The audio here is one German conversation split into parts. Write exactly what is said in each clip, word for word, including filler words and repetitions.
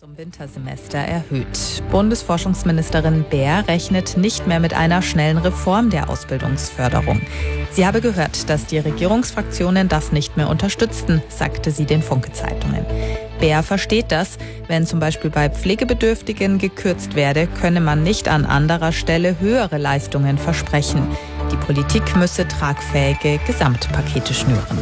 Zum Wintersemester erhöht. Bundesforschungsministerin Baer rechnet nicht mehr mit einer schnellen Reform der Ausbildungsförderung. Sie habe gehört, dass die Regierungsfraktionen das nicht mehr unterstützten, sagte sie den Funke-Zeitungen. Baer versteht das. Wenn zum Beispiel bei Pflegebedürftigen gekürzt werde, könne man nicht an anderer Stelle höhere Leistungen versprechen. Die Politik müsse tragfähige Gesamtpakete schnüren.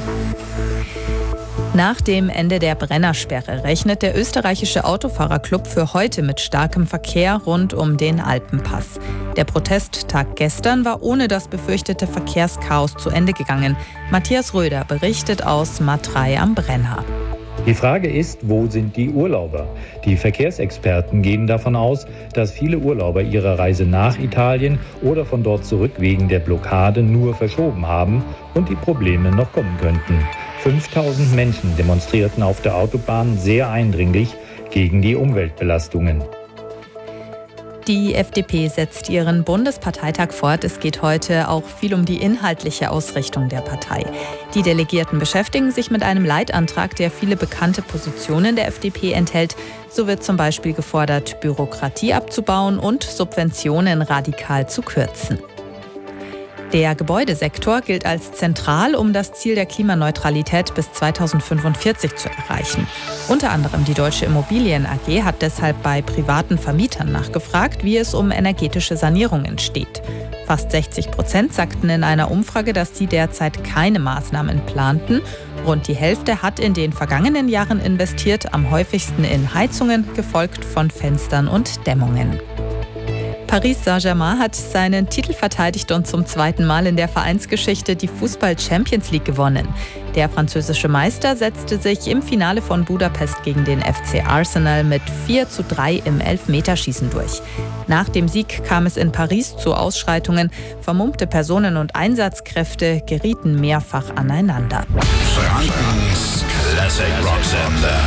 Nach dem Ende der Brennersperre rechnet der österreichische Autofahrerclub für heute mit starkem Verkehr rund um den Alpenpass. Der Protesttag gestern war ohne das befürchtete Verkehrschaos zu Ende gegangen. Matthias Röder berichtet aus Matrei am Brenner. Die Frage ist, wo sind die Urlauber? Die Verkehrsexperten gehen davon aus, dass viele Urlauber ihre Reise nach Italien oder von dort zurück wegen der Blockade nur verschoben haben und die Probleme noch kommen könnten. fünftausend Menschen demonstrierten auf der Autobahn sehr eindringlich gegen die Umweltbelastungen. Die F D P setzt ihren Bundesparteitag fort. Es geht heute auch viel um die inhaltliche Ausrichtung der Partei. Die Delegierten beschäftigen sich mit einem Leitantrag, der viele bekannte Positionen der F D P enthält. So wird zum Beispiel gefordert, Bürokratie abzubauen und Subventionen radikal zu kürzen. Der Gebäudesektor gilt als zentral, um das Ziel der Klimaneutralität bis zweitausendfünfundvierzig zu erreichen. Unter anderem die Deutsche Immobilien A G hat deshalb bei privaten Vermietern nachgefragt, wie es um energetische Sanierungen steht. Fast sechzig Prozent sagten in einer Umfrage, dass sie derzeit keine Maßnahmen planten. Rund die Hälfte hat in den vergangenen Jahren investiert, am häufigsten in Heizungen, gefolgt von Fenstern und Dämmungen. Paris Saint-Germain hat seinen Titel verteidigt und zum zweiten Mal in der Vereinsgeschichte die Fußball-Champions League gewonnen. Der französische Meister setzte sich im Finale von Budapest gegen den F C Arsenal mit vier zu drei im Elfmeterschießen durch. Nach dem Sieg kam es in Paris zu Ausschreitungen. Vermummte Personen und Einsatzkräfte gerieten mehrfach aneinander. Frankens Classic Rock Sender.